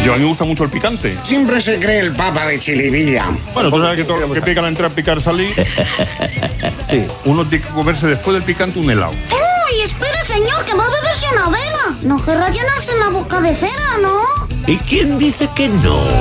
Yo a mí me gusta mucho el picante. Siempre se cree el papa de Chilivilla. Bueno, tú sabes que todo lo que pica al entrar, picar salir. Sí, uno tiene que comerse después del picante un helado. ¡Uy, espere, señor, que va a beberse una vela! No querrá llenarse la boca de cera, ¿no? ¿Y quién dice que no?